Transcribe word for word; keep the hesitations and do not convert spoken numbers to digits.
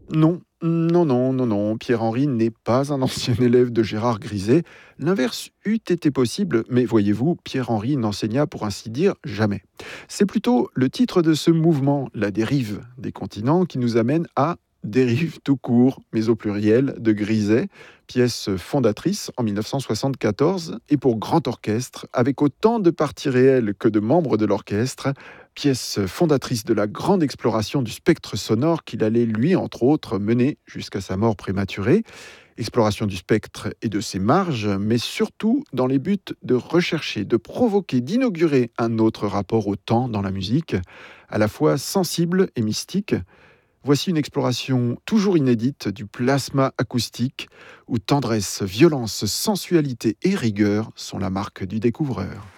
Non, non, non, non, non, Pierre-Henry n'est pas un ancien élève de Gérard Griset. L'inverse eût été possible, mais voyez-vous, Pierre-Henry n'enseigna pour ainsi dire jamais. C'est plutôt le titre de ce mouvement, la dérive des continents, qui nous amène à Dérive tout court, mais au pluriel, de Griset, pièce fondatrice en mille neuf cent soixante-quatorze et pour grand orchestre, avec autant de parties réelles que de membres de l'orchestre, pièce fondatrice de la grande exploration du spectre sonore qu'il allait, lui, entre autres, mener jusqu'à sa mort prématurée. Exploration du spectre et de ses marges, mais surtout dans les buts de rechercher, de provoquer, d'inaugurer un autre rapport au temps dans la musique, à la fois sensible et mystique. Voici une exploration toujours inédite du plasma acoustique, où tendresse, violence, sensualité et rigueur sont la marque du découvreur.